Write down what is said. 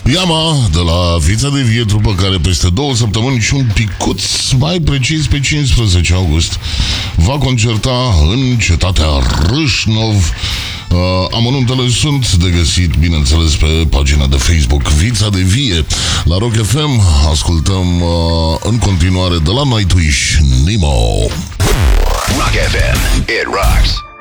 Yama de la Vița de Vie, trupă care peste 2 săptămâni și un picuț, mai precis pe 15 august, va concerta în cetatea Râșnov. Amănuntele sunt de găsit, bineînțeles, pe pagina de Facebook Vița de Vie. La Rock FM ascultăm în continuare de la Nightwish, Nemo. Rock FM, it rocks.